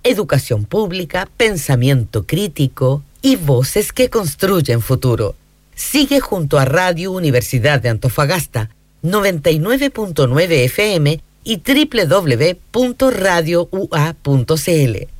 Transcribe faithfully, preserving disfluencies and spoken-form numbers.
educación pública, pensamiento crítico y voces que construyen futuro. Sigue junto a Radio Universidad de Antofagasta, noventa y nueve punto nueve F M y doble u doble u doble u punto radio u a punto c l.